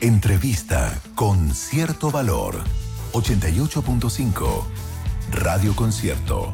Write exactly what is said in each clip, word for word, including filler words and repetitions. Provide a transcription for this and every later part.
Entrevista con cierto valor. ochenta y ocho punto cinco Radio Concierto.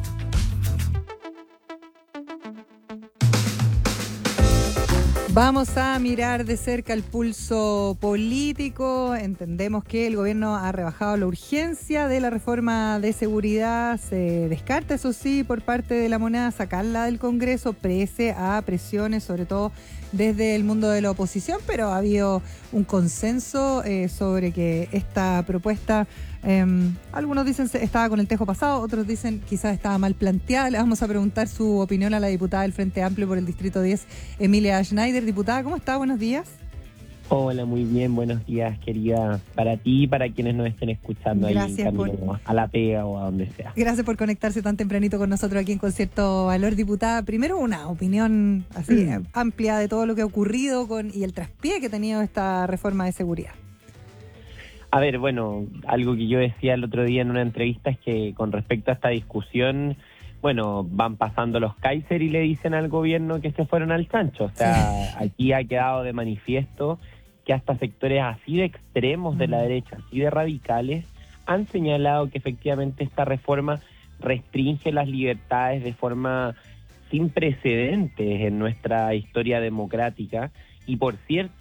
Vamos a mirar de cerca el pulso político. Entendemos que el gobierno ha rebajado la urgencia de la reforma de seguridad. Se descarta, eso sí, por parte de la moneda, sacarla del Congreso, pese a presiones, sobre todo desde el mundo de la oposición, pero ha habido un consenso eh, sobre que esta propuesta, eh, algunos dicen estaba con el tejo pasado, otros dicen quizás estaba mal planteada. Le vamos a preguntar su opinión a la diputada del Frente Amplio por el Distrito diez, Emilia Schneider. Diputada, ¿cómo está? Buenos días. Hola, muy bien, buenos días, querida, para ti y para quienes nos estén escuchando. Gracias ahí en camino por, a la pega o a donde sea. Gracias por conectarse tan tempranito con nosotros aquí en Concierto Valor, diputada. Primero, una opinión así mm. amplia de todo lo que ha ocurrido con y el traspié que ha tenido esta reforma de seguridad. A ver, bueno, algo que yo decía el otro día en una entrevista es que con respecto a esta discusión, bueno, van pasando los Kaiser y le dicen al gobierno que se fueron al chancho. O sea, sí. Aquí ha quedado de manifiesto que hasta sectores así de extremos de la derecha, así de radicales, han señalado que efectivamente esta reforma restringe las libertades de forma sin precedentes en nuestra historia democrática. Y por cierto,